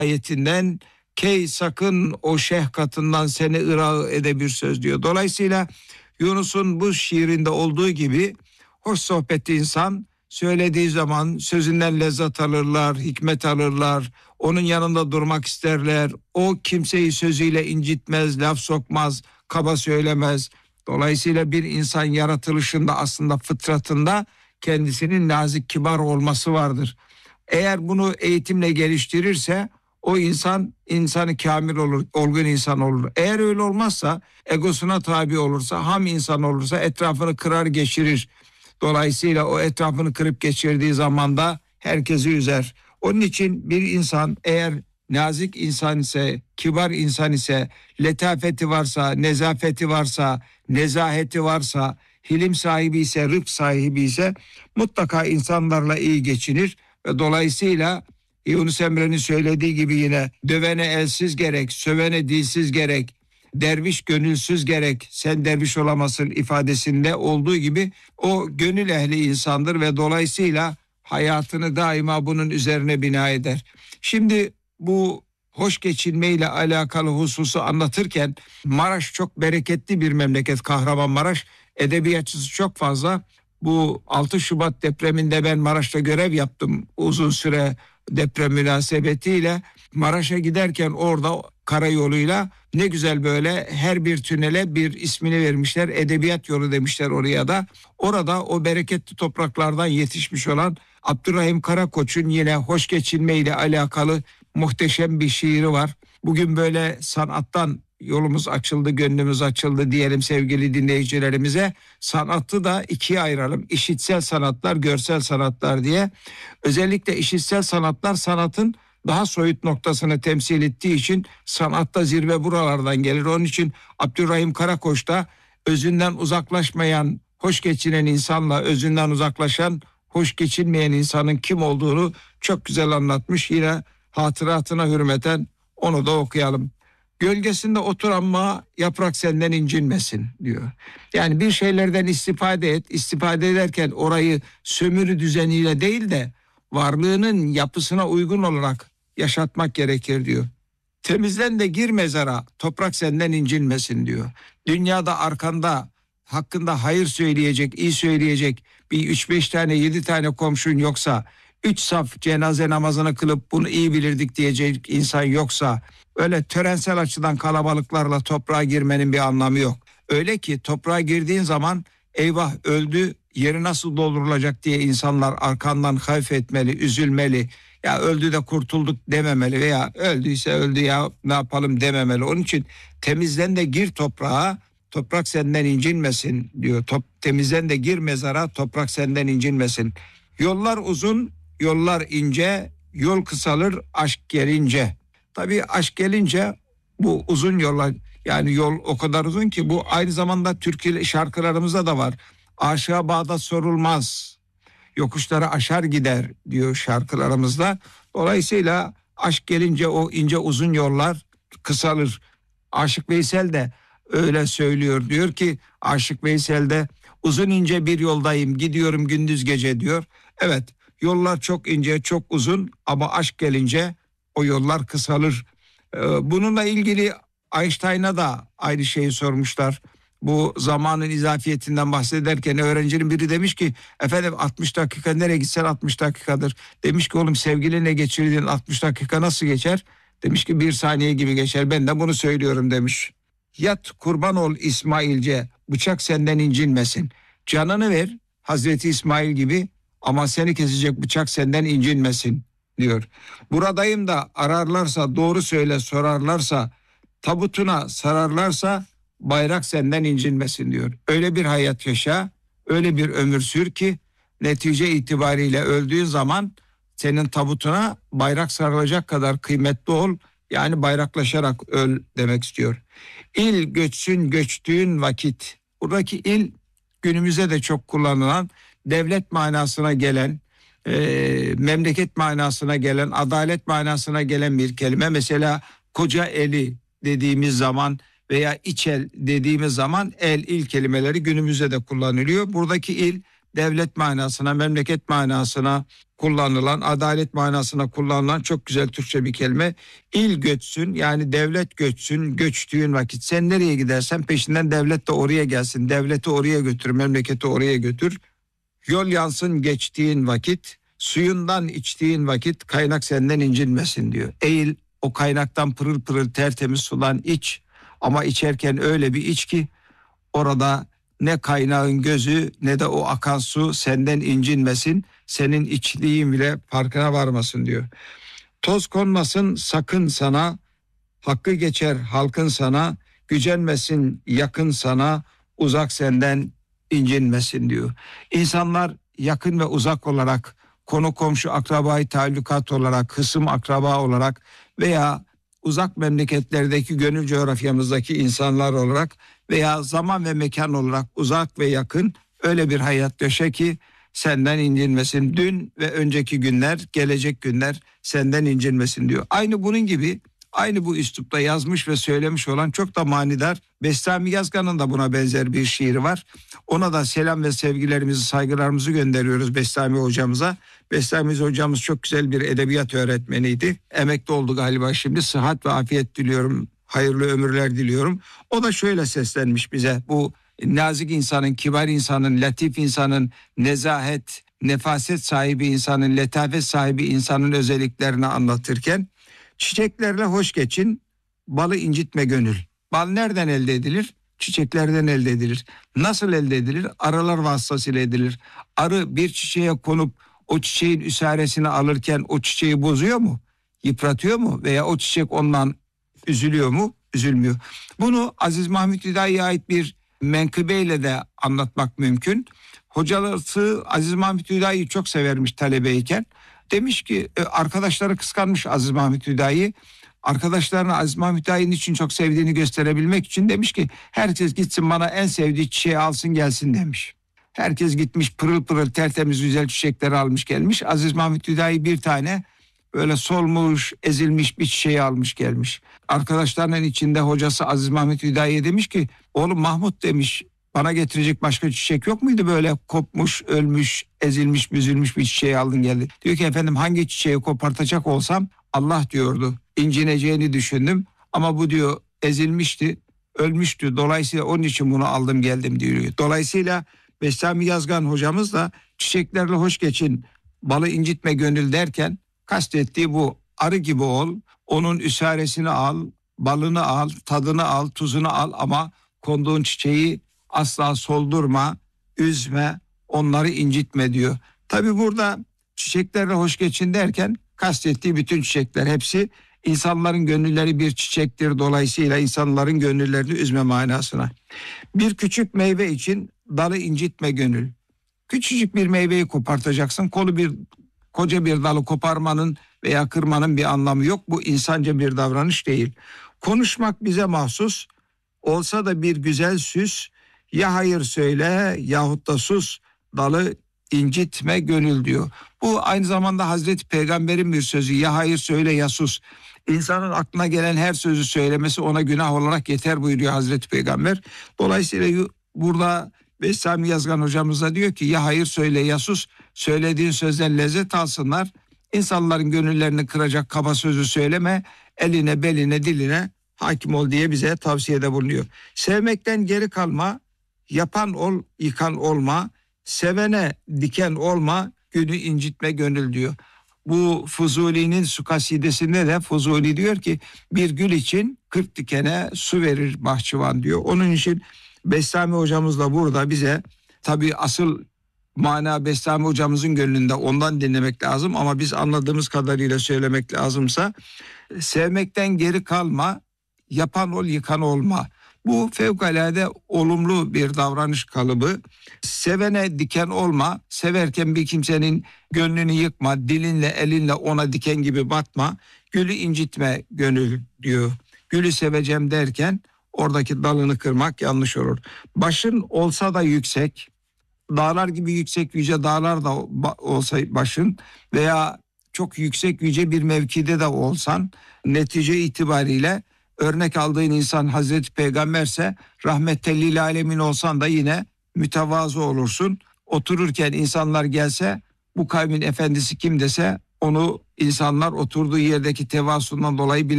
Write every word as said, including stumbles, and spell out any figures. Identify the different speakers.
Speaker 1: ayetinden key sakın o şeyh katından seni ırağı ede bir söz diyor. Dolayısıyla Yunus'un bu şiirinde olduğu gibi hoş sohbetli insan söylediği zaman sözünden lezzet alırlar, hikmet alırlar, onun yanında durmak isterler. O kimseyi sözüyle incitmez, laf sokmaz, kaba söylemez. Dolayısıyla bir insan yaratılışında aslında fıtratında kendisinin nazik, kibar olması vardır. Eğer bunu eğitimle geliştirirse o insan insanı kamil olur, olgun insan olur. Eğer öyle olmazsa, egosuna tabi olursa, ham insan olursa etrafını kırar geçirir. Dolayısıyla o etrafını kırıp geçirdiği zaman da herkesi üzer. Onun için bir insan eğer nazik insan ise, kibar insan ise, letafeti varsa, nezafeti varsa, nezaheti varsa, hilim sahibi ise, rıfk sahibi ise mutlaka insanlarla iyi geçinir. Ve dolayısıyla Yunus Emre'nin söylediği gibi yine dövene elsiz gerek, sövene dilsiz gerek, derviş gönülsüz gerek, sen derviş olamazsın ifadesinde olduğu gibi o gönül ehli insandır ve dolayısıyla hayatını daima bunun üzerine bina eder. Şimdi bu hoş geçinmeyle alakalı hususu anlatırken Maraş çok bereketli bir memleket, Kahramanmaraş. Edebiyatçısı çok fazla. Bu altı Şubat depreminde ben Maraş'ta görev yaptım uzun süre deprem münasebetiyle. Maraş'a giderken orada karayoluyla ne güzel böyle her bir tünele bir ismini vermişler. Edebiyat yolu demişler oraya da. Orada o bereketli topraklardan yetişmiş olan Abdurrahim Karakoç'un yine hoş geçinme ile alakalı muhteşem bir şiiri var. Bugün böyle sanattan yolumuz açıldı, gönlümüz açıldı diyelim sevgili dinleyicilerimize. Sanatı da ikiye ayıralım. İşitsel sanatlar, görsel sanatlar diye. Özellikle işitsel sanatlar sanatın daha soyut noktasını temsil ettiği için sanatta zirve buralardan gelir. Onun için Abdurrahim Karakoç da özünden uzaklaşmayan, hoş geçinen insanla özünden uzaklaşan, hoş geçinmeyen insanın kim olduğunu çok güzel anlatmış. Yine hatıratına hürmeten onu da okuyalım. Gölgesinde otur ama yaprak senden incinmesin diyor. Yani bir şeylerden istifade et. İstifade ederken orayı sömürü düzeniyle değil de varlığının yapısına uygun olarak yaşatmak gerekir diyor. Temizlen de gir mezara, toprak senden incinmesin diyor. Dünyada arkanda hakkında hayır söyleyecek, iyi söyleyecek bir üç beş tane yedi tane komşun yoksa, üç saf cenaze namazını kılıp bunu iyi bilirdik diyecek insan yoksa, öyle törensel açıdan kalabalıklarla toprağa girmenin bir anlamı yok. Öyle ki toprağa girdiğin zaman eyvah öldü, yeri nasıl doldurulacak diye insanlar arkandan hayf etmeli, üzülmeli. Ya öldü de kurtulduk dememeli veya öldüyse öldü ya ne yapalım dememeli. Onun için temizlen de gir toprağa, toprak senden incinmesin diyor. Top, temizlen de gir mezara, toprak senden incinmesin. Yollar uzun, yollar ince, yol kısalır aşk gelince. Tabii aşk gelince bu uzun yollar, yani yol o kadar uzun ki bu aynı zamanda Türkiye şarkılarımızda da var. Aşığa Bağdat sorulmaz, yokuşları aşar gider diyor şarkılarımızda. Dolayısıyla aşk gelince o ince uzun yollar kısalır. Aşık Veysel de öyle söylüyor. Diyor ki Aşık Veysel de uzun ince bir yoldayım, gidiyorum gündüz gece diyor. Evet, yollar çok ince, çok uzun ama aşk gelince o yollar kısalır. Bununla ilgili Einstein'a da aynı şeyi sormuşlar. Bu zamanın izafiyetinden bahsederken öğrencinin biri demiş ki efendim altmış dakika nereye gitsen altmış dakikadır. Demiş ki oğlum sevgilinle geçirdiğin altmış dakika nasıl geçer? Demiş ki bir saniye gibi geçer, ben de bunu söylüyorum demiş. Yat kurban ol İsmailce, bıçak senden incinmesin. Canını ver Hazreti İsmail gibi ama seni kesecek bıçak senden incinmesin diyor. Buradayım da ararlarsa, doğru söyle sorarlarsa, tabutuna sararlarsa bayrak senden incinmesin diyor. Öyle bir hayat yaşa, öyle bir ömür sür ki netice itibariyle öldüğün zaman senin tabutuna bayrak sarılacak kadar kıymetli ol. Yani bayraklaşarak öl demek istiyor. İl göçsün göçtüğün vakit. Buradaki il günümüzde de çok kullanılan, devlet manasına gelen, e, memleket manasına gelen, adalet manasına gelen bir kelime. Mesela Kocaeli dediğimiz zaman veya İçel dediğimiz zaman el, il kelimeleri günümüzde de kullanılıyor. Buradaki il devlet manasına, memleket manasına kullanılan, adalet manasına kullanılan çok güzel Türkçe bir kelime. İl göçsün, yani devlet göçsün, göçtüğün vakit sen nereye gidersen peşinden devlet de oraya gelsin. Devleti oraya götür, memleketi oraya götür. Yol yansın geçtiğin vakit, suyundan içtiğin vakit kaynak senden incinmesin diyor. Eğil, o kaynaktan pırıl pırıl tertemiz sudan iç, ama içerken öyle bir iç ki orada ne kaynağın gözü ne de o akan su senden incinmesin, senin içtiğin bile farkına varmasın diyor. Toz konmasın sakın sana, hakkı geçer halkın sana, gücenmesin yakın sana, uzak senden incinmesin diyor. İnsanlar yakın ve uzak olarak, konu komşu akrabayı tallukat olarak, hısım akraba olarak veya uzak memleketlerdeki gönül coğrafyamızdaki insanlar olarak veya zaman ve mekan olarak uzak ve yakın öyle bir hayat döşe ki senden incinmesin. Dün ve önceki günler, gelecek günler senden incinmesin diyor. Aynı bunun gibi, aynı bu üslupta yazmış ve söylemiş olan çok da manidar Bestami Yazgan'ın da buna benzer bir şiiri var. Ona da selam ve sevgilerimizi, saygılarımızı gönderiyoruz Bestami hocamıza. Bestami hocamız çok güzel bir edebiyat öğretmeniydi. Emekli oldu galiba şimdi. Sıhhat ve afiyet diliyorum. Hayırlı ömürler diliyorum. O da şöyle seslenmiş bize. Bu nazik insanın, kibar insanın, latif insanın, nezahet, nefaset sahibi insanın, letafet sahibi insanın özelliklerini anlatırken, çiçeklerle hoş geçin, balı incitme gönül. Bal nereden elde edilir? Çiçeklerden elde edilir. Nasıl elde edilir? Arılar vasıtasıyla edilir. Arı bir çiçeğe konup o çiçeğin üsaresini alırken o çiçeği bozuyor mu? Yıpratıyor mu? Veya o çiçek ondan üzülüyor mu? Üzülmüyor. Bunu Aziz Mahmut Hüdayi'ye ait bir menkıbeyle de anlatmak mümkün. Hocası Aziz Mahmut Hüdayi'yi çok severmiş talebeyken. Demiş ki arkadaşları kıskanmış Aziz Mahmut Hüdayi. Arkadaşlarına Aziz Mahmut Hüdayi'nin için çok sevdiğini gösterebilmek için demiş ki herkes gitsin bana en sevdiği çiçeği alsın gelsin demiş. Herkes gitmiş pırıl pırıl tertemiz güzel çiçekleri almış gelmiş. Aziz Mahmut Hüdayi bir tane böyle solmuş, ezilmiş bir çiçeği almış gelmiş. Arkadaşlarının içinde hocası Aziz Mahmut Hüdayi'ye demiş ki oğlum Mahmut demiş, bana getirecek başka çiçek yok muydu, böyle kopmuş, ölmüş, ezilmiş, büzülmüş bir çiçeği aldın geldi. Diyor ki efendim hangi çiçeği kopartacak olsam Allah diyordu. İncineceğini düşündüm ama bu diyor ezilmişti, ölmüştü. Dolayısıyla onun için bunu aldım geldim diyor. Dolayısıyla Bestami Yazgan hocamız da çiçeklerle hoş geçin, balı incitme gönül derken kastettiği bu. Arı gibi ol, onun üsaresini al, balını al, tadını al, tuzunu al ama konduğun çiçeği asla soldurma, üzme, onları incitme diyor. Tabii burada çiçeklerle hoş geçin derken kastettiği bütün çiçekler hepsi insanların gönülleri bir çiçektir. Dolayısıyla insanların gönüllerini üzme manasına. Bir küçük meyve için dalı incitme gönül. Küçücük bir meyveyi kopartacaksın. Kolu bir koca bir dalı koparmanın veya kırmanın bir anlamı yok. Bu insanca bir davranış değil. Konuşmak bize mahsus. Olsa da bir güzel süs. Ya hayır söyle yahut da sus. Dalı incitme gönül diyor. Bu aynı zamanda Hazreti Peygamber'in bir sözü. Ya hayır söyle ya sus. İnsanın aklına gelen her sözü söylemesi ona günah olarak yeter buyuruyor Hazreti Peygamber. Dolayısıyla burada Bestami Yazgan hocamız da diyor ki ya hayır söyle ya sus. Söylediğin sözden lezzet alsınlar. İnsanların gönüllerini kıracak kaba sözü söyleme. Eline, beline, diline hakim ol diye bize tavsiyede bulunuyor. Sevmekten geri kalma. Yapan ol, yıkan olma. Sevene diken olma. Günü incitme gönül diyor. Bu Fuzuli'nin su kasidesinde de Fuzuli diyor ki bir gül için kırk dikene su verir bahçıvan diyor. Onun için Bestami hocamız da burada bize tabii asıl mana Bestami hocamızın gönlünde, ondan dinlemek lazım ama biz anladığımız kadarıyla söylemek lazımsa sevmekten geri kalma, yapan ol yıkan olma. Bu fevkalade olumlu bir davranış kalıbı. Sevene diken olma, severken bir kimsenin gönlünü yıkma, dilinle elinle ona diken gibi batma, gülü incitme gönül diyor. Gülü seveceğim derken oradaki dalını kırmak yanlış olur. Başın olsa da yüksek, dağlar gibi yüksek yüce dağlar da olsa başın veya çok yüksek yüce bir mevkide de olsan netice itibariyle örnek aldığın insan Hazreti Peygamberse rahmetel lil alemin olsan da yine mütevazı olursun. otururken insanlar gelse bu kavmin efendisi kim dese onu insanlar oturduğu yerdeki tevasundan dolayı bile